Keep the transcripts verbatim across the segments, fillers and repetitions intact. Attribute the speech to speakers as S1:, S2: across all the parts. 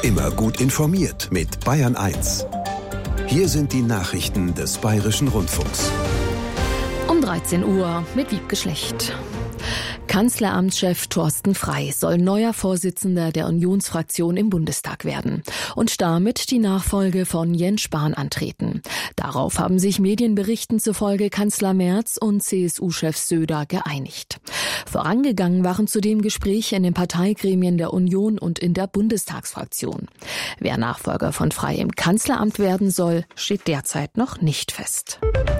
S1: Immer gut informiert mit Bayern eins. Hier sind die Nachrichten des Bayerischen Rundfunks.
S2: Um dreizehn Uhr mit Wiebke Schlecht. Kanzleramtschef Thorsten Frey soll neuer Vorsitzender der Unionsfraktion im Bundestag werden und damit die Nachfolge von Jens Spahn antreten. Darauf haben sich Medienberichten zufolge Kanzler Merz und C S U-Chef Söder geeinigt. Vorangegangen waren zudem Gespräche in den Parteigremien der Union und in der Bundestagsfraktion. Wer Nachfolger von Frey im Kanzleramt werden soll, steht derzeit noch nicht fest.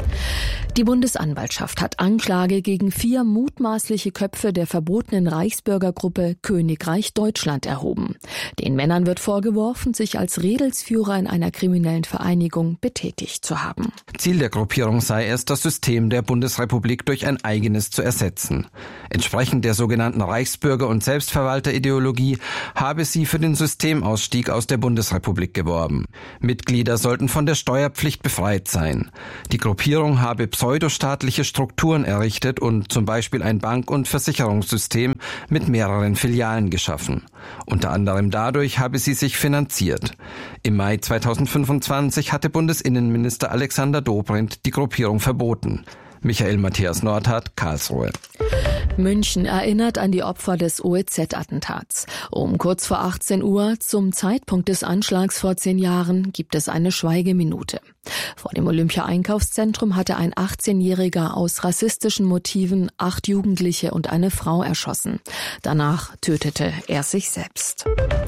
S2: Die Bundesanwaltschaft hat Anklage gegen vier mutmaßliche Köpfe der verbotenen Reichsbürgergruppe Königreich Deutschland erhoben. Den Männern wird vorgeworfen, sich als Redelsführer in einer kriminellen Vereinigung betätigt zu haben.
S3: Ziel der Gruppierung sei es, das System der Bundesrepublik durch ein eigenes zu ersetzen. Entsprechend der sogenannten Reichsbürger- und Selbstverwalterideologie habe sie für den Systemausstieg aus der Bundesrepublik geworben. Mitglieder sollten von der Steuerpflicht befreit sein. Die Gruppierung habe pseudostaatliche Strukturen errichtet und zum Beispiel ein Bank- und Versicherungssystem mit mehreren Filialen geschaffen. Unter anderem dadurch habe sie sich finanziert. Im Mai zweitausendfünfundzwanzig hatte Bundesinnenminister Alexander Dobrindt die Gruppierung verboten. Michael Matthias Nordhardt, Karlsruhe.
S2: München erinnert an die Opfer des O E Z-Attentats. Um kurz vor achtzehn Uhr, zum Zeitpunkt des Anschlags vor zehn Jahren, gibt es eine Schweigeminute. Vor dem Olympia-Einkaufszentrum hatte ein achtzehnjähriger aus rassistischen Motiven acht Jugendliche und eine Frau erschossen. Danach tötete er sich selbst.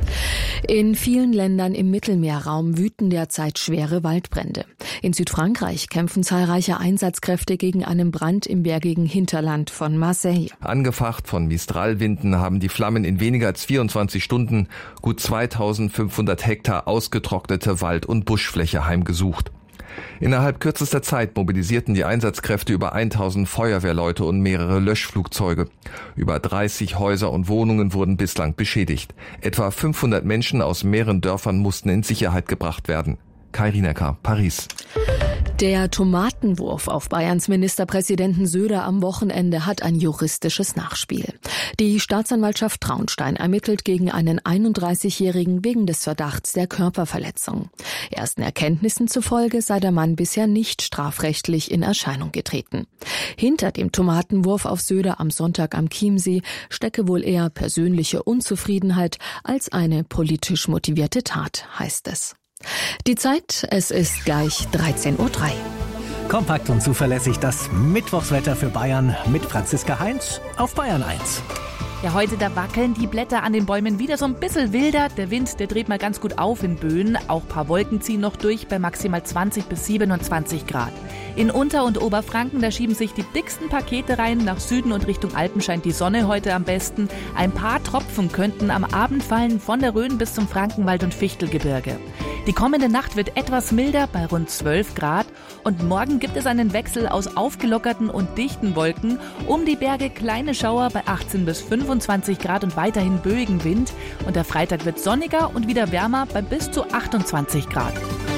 S2: In vielen Ländern im Mittelmeerraum wüten derzeit schwere Waldbrände. In Südfrankreich kämpfen zahlreiche Einsatzkräfte gegen einen Brand im bergigen Hinterland von Marseille.
S4: Angefacht von Mistralwinden haben die Flammen in weniger als vierundzwanzig Stunden gut zweitausendfünfhundert Hektar ausgetrocknete Wald- und Buschfläche heimgesucht. Innerhalb kürzester Zeit mobilisierten die Einsatzkräfte über tausend Feuerwehrleute und mehrere Löschflugzeuge. Über dreißig Häuser und Wohnungen wurden bislang beschädigt. Etwa fünfhundert Menschen aus mehreren Dörfern mussten in Sicherheit gebracht werden. Kai Rinecker, Paris.
S2: Der Tomatenwurf auf Bayerns Ministerpräsidenten Söder am Wochenende hat ein juristisches Nachspiel. Die Staatsanwaltschaft Traunstein ermittelt gegen einen einunddreißigjährigen wegen des Verdachts der Körperverletzung. Ersten Erkenntnissen zufolge sei der Mann bisher nicht strafrechtlich in Erscheinung getreten. Hinter dem Tomatenwurf auf Söder am Sonntag am Chiemsee stecke wohl eher persönliche Unzufriedenheit als eine politisch motivierte Tat, heißt es. Die Zeit, es ist gleich dreizehn Uhr drei.
S5: Kompakt und zuverlässig das Mittwochswetter für Bayern mit Franziska Heinz auf Bayern eins.
S6: Ja, heute, da wackeln die Blätter an den Bäumen wieder so ein bisschen wilder. Der Wind, der dreht mal ganz gut auf in Böen. Auch ein paar Wolken ziehen noch durch bei maximal zwanzig bis siebenundzwanzig Grad. In Unter- und Oberfranken, da schieben sich die dicksten Pakete rein. Nach Süden und Richtung Alpen scheint die Sonne heute am besten. Ein paar Tropfen könnten am Abend fallen von der Rhön bis zum Frankenwald und Fichtelgebirge. Die kommende Nacht wird etwas milder bei rund zwölf Grad und morgen gibt es einen Wechsel aus aufgelockerten und dichten Wolken. Um die Berge kleine Schauer bei achtzehn bis fünfundzwanzig Grad und weiterhin böigen Wind. Und der Freitag wird sonniger und wieder wärmer bei bis zu achtundzwanzig Grad.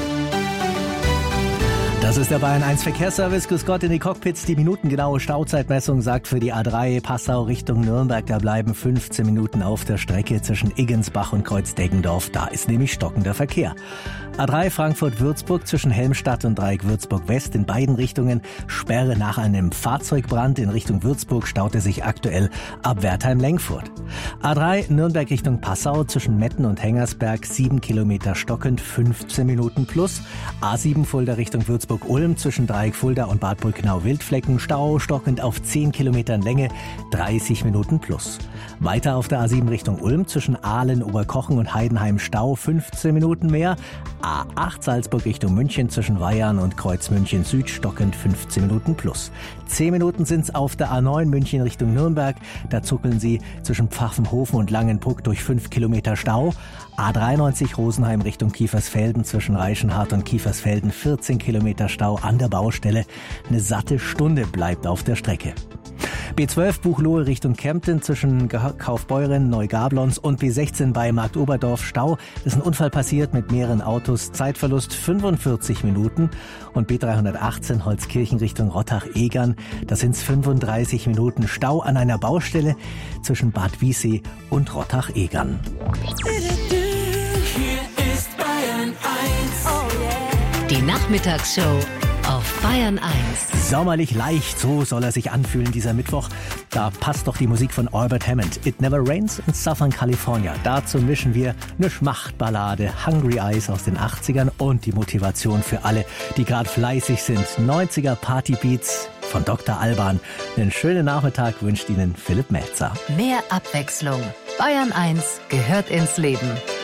S5: Das ist der Bayern eins Verkehrsservice. Grüß Gott in die Cockpits. Die minutengenaue Stauzeitmessung sagt für die A drei Passau Richtung Nürnberg, da bleiben fünfzehn Minuten auf der Strecke zwischen Iggensbach und Kreuz-Deggendorf. Da ist nämlich stockender Verkehr. A drei Frankfurt-Würzburg zwischen Helmstadt und Dreieck Würzburg-West in beiden Richtungen. Sperre nach einem Fahrzeugbrand. In Richtung Würzburg staute sich aktuell ab Wertheim-Lengfurt. A drei Nürnberg Richtung Passau zwischen Metten und Hengersberg sieben Kilometer stockend, fünfzehn Minuten plus. A sieben Fulda Richtung Würzburg-Ulm zwischen Dreieck Fulda und Bad Brücknau-Wildflecken Stau stockend auf zehn Kilometern Länge, dreißig Minuten plus. Weiter auf der A sieben Richtung Ulm zwischen Aalen, Oberkochen und Heidenheim Stau fünfzehn Minuten mehr. A acht Salzburg Richtung München zwischen Weyarn und Kreuz München Süd stockend fünfzehn Minuten plus. zehn Minuten sind's auf der A neun München Richtung Nürnberg. Da zuckeln sie zwischen Pfaffenhofen und Langenbruck durch fünf Kilometer Stau. A dreiundneunzig Rosenheim Richtung Kiefersfelden zwischen Reichenhart und Kiefersfelden vierzehn Kilometer Stau an der Baustelle. Eine satte Stunde bleibt auf der Strecke. B zwölf Buchloe Richtung Kempten zwischen Kaufbeuren, Neugablons und B sechzehn bei Marktoberdorf Stau. Ist ein Unfall passiert mit mehreren Autos. Zeitverlust fünfundvierzig Minuten. Und B dreihundertachtzehn Holzkirchen Richtung Rottach-Egern. Da sind es fünfunddreißig Minuten Stau an einer Baustelle zwischen Bad Wiessee und Rottach-Egern.
S7: Nachmittagsshow auf Bayern eins.
S5: Sommerlich leicht, so soll er sich anfühlen, dieser Mittwoch. Da passt doch die Musik von Albert Hammond. It Never Rains in Southern California. Dazu mischen wir eine Schmachtballade, Hungry Eyes aus den achtzigern und die Motivation für alle, die gerade fleißig sind. neunziger Partybeats von Doktor Alban. Einen schönen Nachmittag wünscht Ihnen Philipp Melzer.
S7: Mehr Abwechslung. Bayern eins gehört ins Leben.